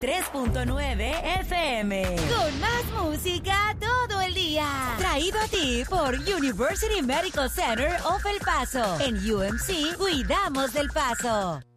3.9 FM. Con más música todo el día. Traído a ti por University Medical Center of El Paso. En UMC, cuidamos del Paso.